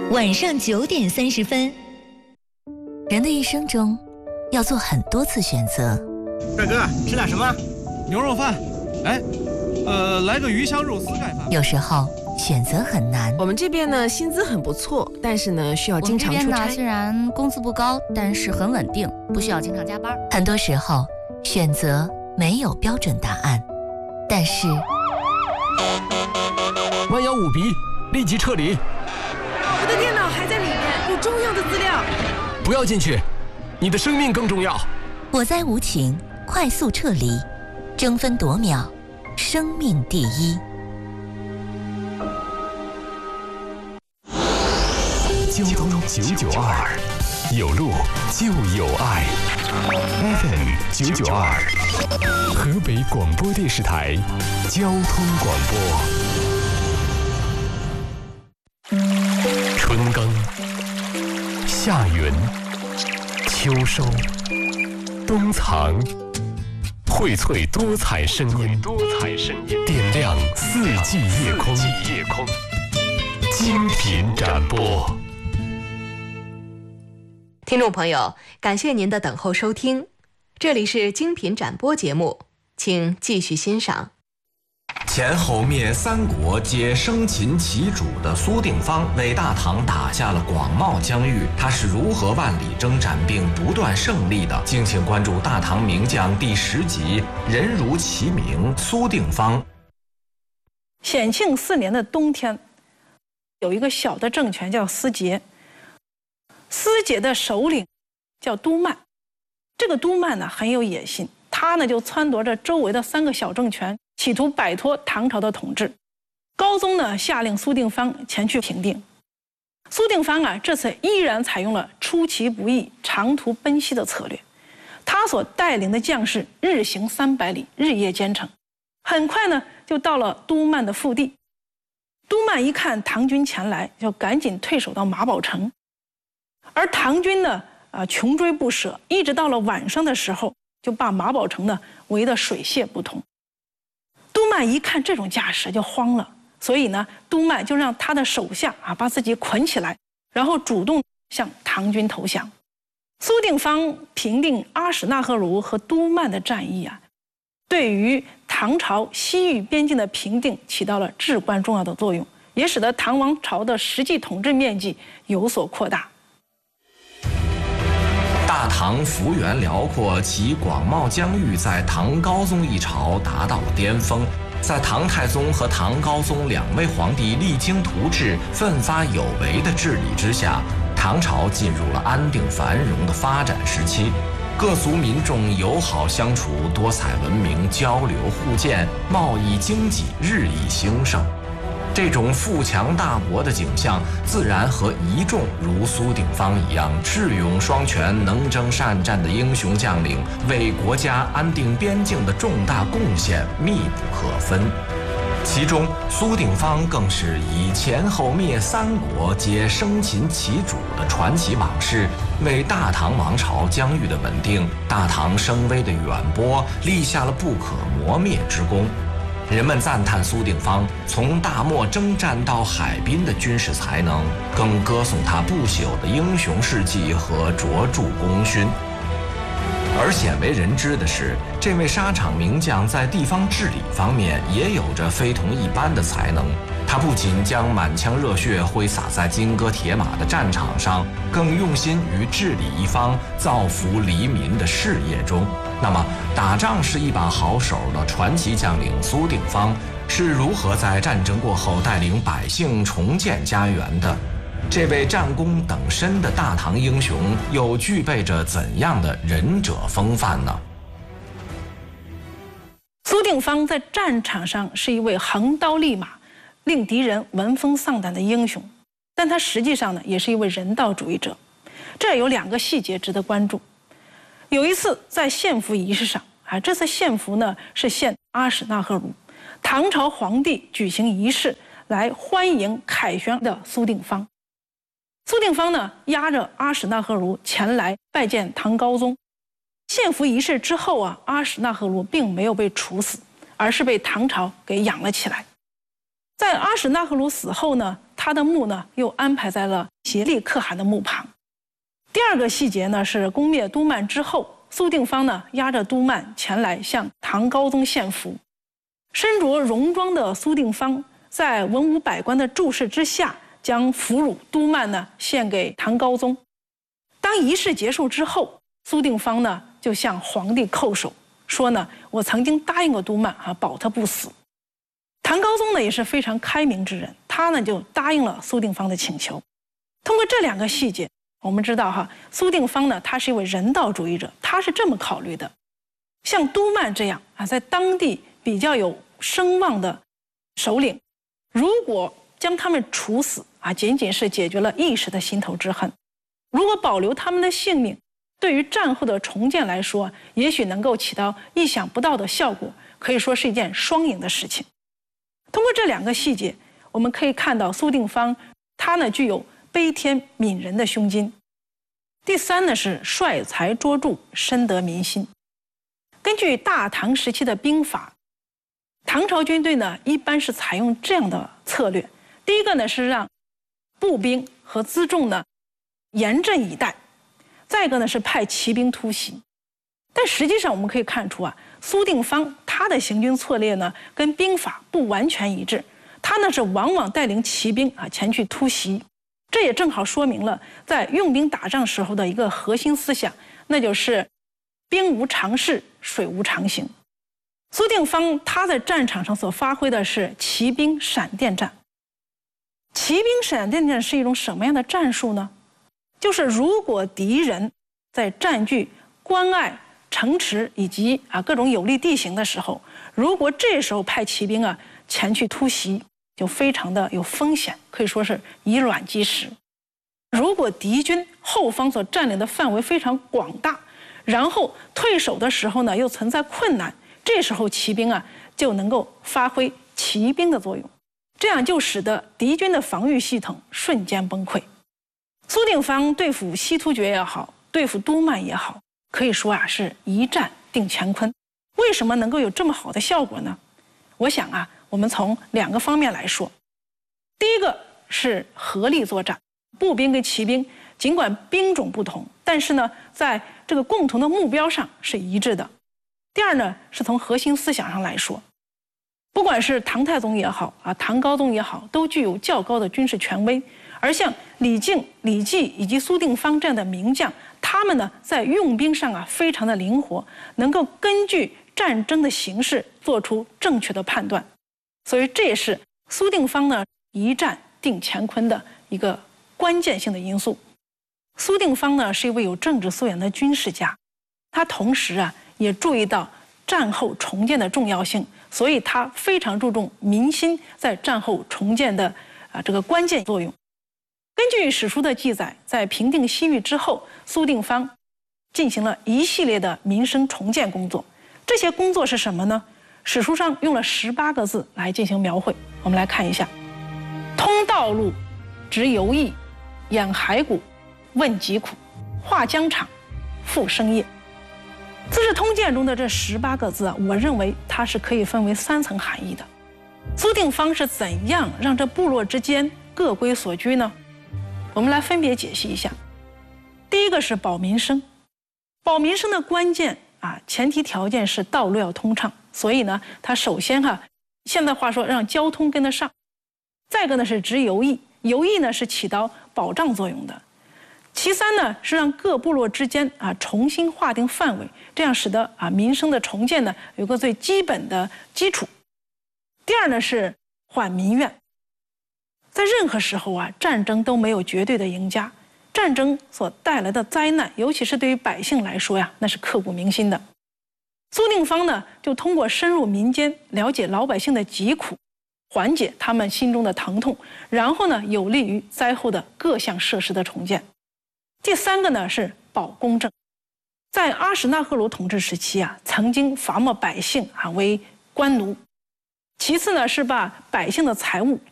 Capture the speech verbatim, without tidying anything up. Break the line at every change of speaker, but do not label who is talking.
晚上九点三十分。
人的一生中，要做很多次选择。
帅哥，吃点什么？
牛肉饭。哎，呃，来个鱼香肉丝盖饭。
有时候选择很难。
我们这边呢，薪资很不错，但是呢，需要经常出差。
我们这边呢，虽然工资不高，但是很稳定，不需要经常加班。很多时候，选择没有标准答案，但是
弯腰五笔，立即撤离。
我的电脑还在里面，有重要的资料。
不要进去，你的生命更重要。
火灾无情，快速撤离，争分夺秒，生命第一。
交通九九二，有路就有爱。F M 九九二，河北广播电视台交通广播。春耕、夏耘、秋收、冬藏，荟萃多彩声音，多彩声音点亮四季夜空，夜空精品展播。
听众朋友，感谢您的等候收听，这里是精品展播节目，请继续欣赏。
前后灭三国皆生擒其主的苏定方为大唐打下了广袤疆域，他是如何万里征战并不断胜利的？敬请关注《大唐名将》第十集《人如其名》苏定方。
显庆四年的冬天，有一个小的政权叫思捷，思捷的首领叫都曼。这个都曼呢很有野心，他呢就撺掇着周围的三个小政权，企图摆脱唐朝的统治。高宗呢下令苏定方前去平定。苏定方啊这次依然采用了出其不意、长途奔袭的策略。他所带领的将士日行三百里，日夜兼程，很快呢就到了都曼的腹地。都曼一看唐军前来，就赶紧退守到马堡城。而唐军呢啊穷追不舍，一直到了晚上的时候，就把马堡城呢围得水泄不通。都曼一看这种架势就慌了，所以呢，都曼就让他的手下啊把自己捆起来，然后主动向唐军投降。苏定方平定阿史那赫卢和都曼的战役啊，对于唐朝西域边境的平定起到了至关重要的作用，也使得唐王朝的实际统治面积有所扩大。
大唐幅员辽阔，其广袤疆域在唐高宗一朝达到了巅峰。在唐太宗和唐高宗两位皇帝励精图治、奋发有为的治理之下，唐朝进入了安定繁荣的发展时期。各族民众友好相处，多彩文明，交流互鉴，贸易经济日益兴盛。这种富强大国的景象，自然和一众如苏定方一样智勇双全、能征善战的英雄将领为国家安定边境的重大贡献密不可分。其中，苏定方更是以前后灭三国皆生擒其主的传奇往事，为大唐王朝疆域的稳定、大唐声威的远播立下了不可磨灭之功。人们赞叹苏定方从大漠征战到海滨的军事才能，更歌颂他不朽的英雄事迹和卓著功勋。而鲜为人知的是，这位沙场名将在地方治理方面也有着非同一般的才能。他不仅将满腔热血挥洒在金戈铁马的战场上，更用心于治理一方、造福黎民的事业中。那么，打仗是一把好手的传奇将领苏定方是如何在战争过后带领百姓重建家园的？这位战功等身的大唐英雄又具备着怎样的仁者风范呢？
苏定方在战场上是一位横刀立马、令敌人闻风丧胆的英雄，但他实际上呢也是一位人道主义者。这有两个细节值得关注。有一次在献俘仪式上啊，这次献俘呢是献阿史那赫卢，唐朝皇帝举行仪式来欢迎凯旋的苏定方。苏定方呢押着阿史那赫卢前来拜见唐高宗。献俘仪式之后啊，阿史那赫卢并没有被处死，而是被唐朝给养了起来。在阿史那赫卢死后呢，他的墓呢又安排在了协力可汗的墓旁。第二个细节呢是攻灭都曼之后，苏定方呢押着都曼前来向唐高宗献俘。身着戎装的苏定方在文武百官的注视之下，将俘虏都曼呢献给唐高宗。当仪式结束之后，苏定方呢就向皇帝叩首，说呢我曾经答应过都曼啊，保他不死。唐高宗呢也是非常开明之人，他呢就答应了苏定方的请求。通过这两个细节，我们知道哈，苏定方呢他是一位人道主义者，他是这么考虑的：像都曼这样啊，在当地比较有声望的首领，如果将他们处死啊，仅仅是解决了一时的心头之恨；如果保留他们的性命，对于战后的重建来说，也许能够起到意想不到的效果，可以说是一件双赢的事情。通过这两个细节，我们可以看到苏定方他呢具有悲天悯人的胸襟。第三呢是率才卓著，深得民心。根据大唐时期的兵法，唐朝军队呢一般是采用这样的策略：第一个呢是让步兵和辎重呢严阵以待，再一个呢是派骑兵突袭。但实际上我们可以看出啊，苏定方他的行军策略呢跟兵法不完全一致，他呢是往往带领骑兵啊前去突袭。这也正好说明了在用兵打仗时候的一个核心思想，那就是兵无常势，水无常形。苏定方他在战场上所发挥的是骑兵闪电战。骑兵闪电战是一种什么样的战术呢？就是如果敌人在占据关隘、城池以及啊各种有利地形的时候，如果这时候派骑兵啊前去突袭，就非常的有风险，可以说是以卵击石。如果敌军后方所占领的范围非常广大，然后退守的时候呢又存在困难，这时候骑兵啊就能够发挥骑兵的作用，这样就使得敌军的防御系统瞬间崩溃。苏定方对付西突厥也好，对付都曼也好，可以说啊是一战定乾坤。为什么能够有这么好的效果呢？我想啊我们从两个方面来说。第一个是合力作战，步兵跟骑兵尽管兵种不同，但是呢在这个共同的目标上是一致的。第二呢是从核心思想上来说，不管是唐太宗也好啊，唐高宗也好，都具有较高的军事权威。而像李靖、李绩以及苏定方这样的名将，他们呢在用兵上啊非常的灵活，能够根据战争的形势做出正确的判断。所以这也是苏定方呢一战定乾坤的一个关键性的因素。苏定方呢是一位有政治素养的军事家，他同时啊也注意到战后重建的重要性，所以他非常注重民心在战后重建的啊这个关键作用。根据史书的记载，在平定西域之后，苏定方进行了一系列的民生重建工作。这些工作是什么呢？史书上用了十八个字来进行描绘，我们来看一下：通道路，植游驿，掩骸骨，问疾苦，化疆场，复生业。《资治通鉴》中的这十八个字啊，我认为它是可以分为三层含义的。苏定方是怎样让这部落之间各归所居呢？我们来分别解析一下。第一个是保民生，保民生的关键啊，前提条件是道路要通畅，所以呢，它首先哈、啊，现在话说让交通跟得上。再一个呢是植游驿，游驿呢是起到保障作用的。其三呢是让各部落之间啊重新划定范围，这样使得啊民生的重建呢有个最基本的基础。第二呢是缓民怨。在任何时候啊，战争都没有绝对的赢家，战争所带来的灾难，尤其是对于百姓来说呀，那是刻骨铭心的。苏定方呢，就通过深入民间，了解老百姓的疾苦，缓解他们心中的疼痛，然后呢，有利于灾后的各项设施的重建。第三个呢是保公正，在阿史那赫卢统治时期啊，曾经罚没百姓啊为官奴。其次呢是把百姓的财物